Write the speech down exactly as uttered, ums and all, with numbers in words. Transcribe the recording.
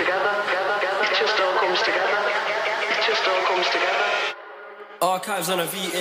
together. It just all comes together. It just all comes together. Archives on a V.